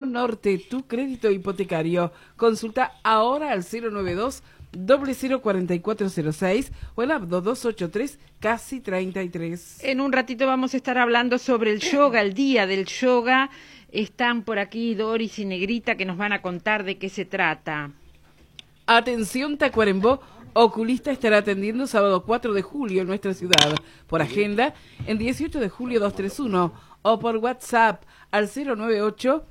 Banorte, tu crédito hipotecario. Consulta ahora al 092 004406 o el Abdo 283 casi 33. En un ratito vamos a estar hablando sobre el yoga, el día del yoga. Están por aquí Doris y Negrita que nos van a contar de qué se trata. Atención Tacuarembó, oculista estará atendiendo sábado 4 de julio en nuestra ciudad. Por agenda, en 18 de julio 231 o por WhatsApp al 098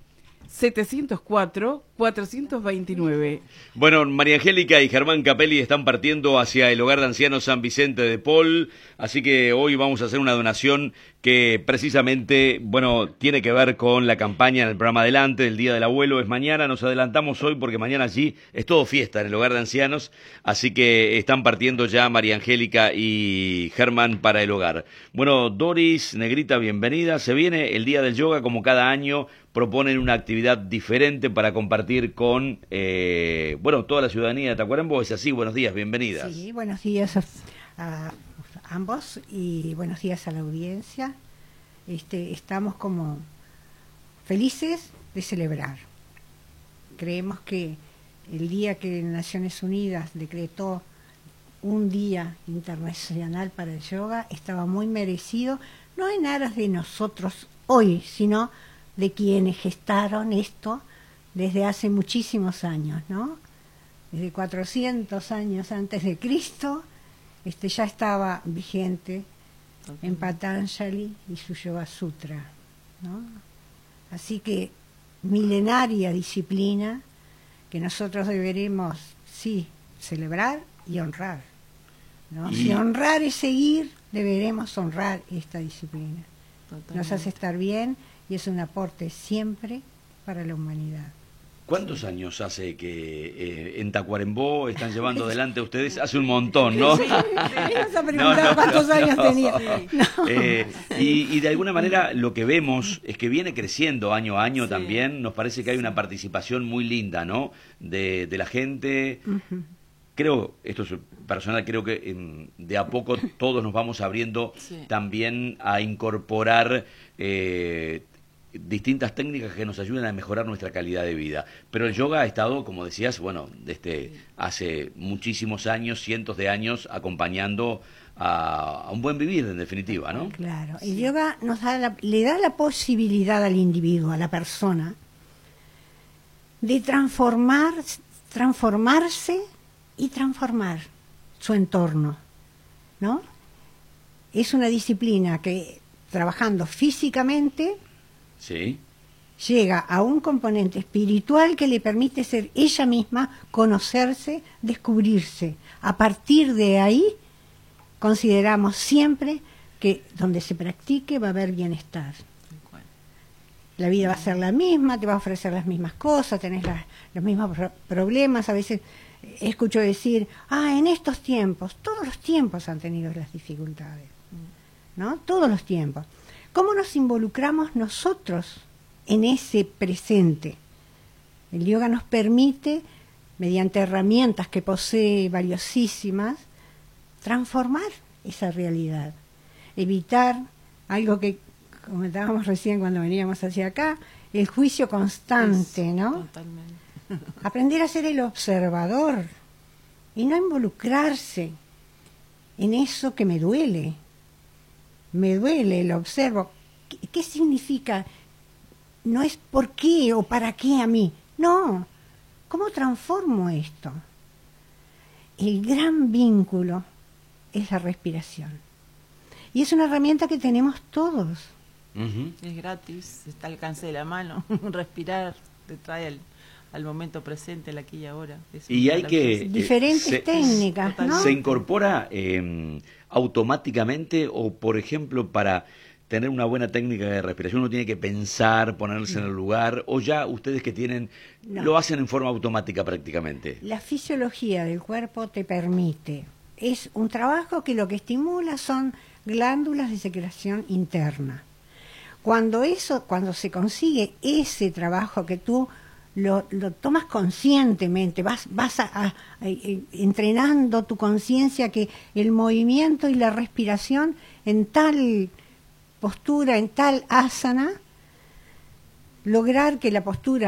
704 429. Bueno, María Angélica y Germán Capelli están partiendo hacia el Hogar de Ancianos San Vicente de Paul, así que hoy vamos a hacer una donación que precisamente, bueno, tiene que ver con la campaña en el programa Adelante, el Día del Abuelo es mañana, nos adelantamos hoy porque mañana allí es todo fiesta en el Hogar de Ancianos, así que están partiendo ya María Angélica y Germán para el hogar. Bueno, Doris, Negrita, bienvenida, se viene el Día del Yoga como cada año, proponen una actividad diferente para compartir con, bueno, toda la ciudadanía de Tacuarembó. Es así, buenos días, bienvenidas. Sí, buenos días a ambos y buenos días a la audiencia. Estamos como felices de celebrar. Creemos que el día que Naciones Unidas decretó un día internacional para el yoga estaba muy merecido, no en aras de nosotros hoy, sino de quienes gestaron esto desde hace muchísimos años, ¿no? Desde 400 años antes de Cristo, ya estaba vigente en Patanjali y su Yoga Sutra, ¿no? Así que milenaria disciplina que nosotros deberemos, sí, celebrar y honrar, ¿no? Si honrar es seguir, deberemos honrar esta disciplina. Totalmente. Nos hace estar bien y es un aporte siempre para la humanidad. ¿Cuántos años hace que en Tacuarembó están llevando adelante ustedes? Hace un montón, ¿no? Sí, vas a preguntar cuántos años tenía. Y de alguna manera lo que vemos es que viene creciendo año a año también. Nos parece que hay una participación muy linda, ¿no? De la gente. Creo, esto es personal, creo que de a poco todos nos vamos abriendo también a incorporar distintas técnicas que nos ayuden a mejorar nuestra calidad de vida. Pero el yoga ha estado, como decías, bueno, desde hace muchísimos años, cientos de años, acompañando a un buen vivir, en definitiva, ¿no? Claro, el yoga le da la posibilidad al individuo, a la persona, de transformarse y transformar su entorno, ¿no? Es una disciplina que, trabajando físicamente, llega a un componente espiritual que le permite ser ella misma, conocerse, descubrirse. A partir de ahí, consideramos siempre que donde se practique va a haber bienestar. La vida va a ser la misma, te va a ofrecer las mismas cosas, tenés los mismos problemas. A veces escucho decir, en estos tiempos, todos los tiempos han tenido las dificultades, ¿no? Todos los tiempos. ¿Cómo nos involucramos nosotros en ese presente? El yoga nos permite, mediante herramientas que posee valiosísimas, transformar esa realidad, evitar algo que comentábamos recién cuando veníamos hacia acá, el juicio constante, ¿no? Totalmente. Aprender a ser el observador y no involucrarse en eso que me duele. Me duele, lo observo. ¿Qué significa? No es por qué o para qué a mí. No. ¿Cómo transformo esto? El gran vínculo es la respiración. Y es una herramienta que tenemos todos. Es gratis, está al alcance de la mano. Respirar te trae al momento presente, el aquí y ahora. Y hay que... diferentes técnicas, ¿no? ¿Se incorpora automáticamente o, por ejemplo, para tener una buena técnica de respiración uno tiene que pensar, ponerse en el lugar, o ya ustedes que tienen, lo hacen en forma automática prácticamente? La fisiología del cuerpo te permite. Es un trabajo que lo que estimula son glándulas de secreción interna. Cuando se consigue ese trabajo que tú lo tomas conscientemente, vas entrenando tu conciencia que el movimiento y la respiración en tal postura, en tal asana, lograr que la postura